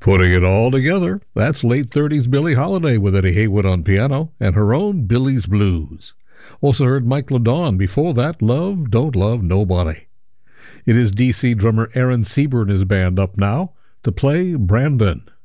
Putting it all together, that's late 30s Billie Holiday with Eddie Haywood on piano and her own Billie's Blues. Also heard Mike LeDon. Before that, Love Don't Love Nobody. It is DC drummer Aaron Sieber and his band up now to play Brandon.